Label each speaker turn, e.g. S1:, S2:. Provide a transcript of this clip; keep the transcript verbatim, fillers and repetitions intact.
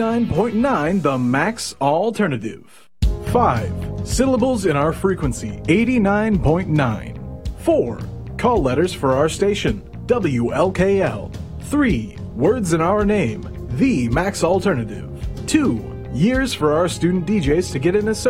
S1: eighty-nine point nine, the Max Alternative. five. Syllables in our frequency, eighty-nine point nine. four. Call letters for our station, W L K L. three. Words in our name, the Max Alternative. two. Years for our student D Js to get an associate.